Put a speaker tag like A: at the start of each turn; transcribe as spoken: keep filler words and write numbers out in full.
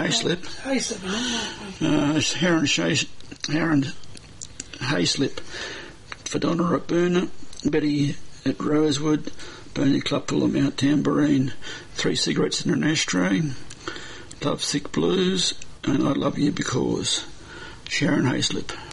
A: Hayslip.
B: Hayslip,
A: Uh, Heron, Shay, Heron Hayslip for Donna at Burner, Betty at Rosewood, Bernie Club full of Mount Tambourine, Three Cigarettes in an Ashtray, Love Thick Blues, and I Love You Because. Sharon Hayslip.